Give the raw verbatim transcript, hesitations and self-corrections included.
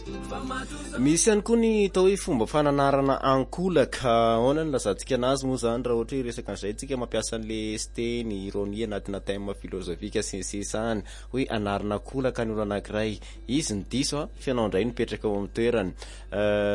Misy ihany koa ny tao hoe fomba fananarana ankolaka, ahoana ny lazantsika anazy moa zany raha ohatra hoe resaka an'izay tsika mampiasa an'le steny, ironie anatina thème filozofika sy ny sisa any, hoe anarana ankolaka ny olo anankiray, izy ny diso a, fianao indray nipetraka ao amin'ny toerany.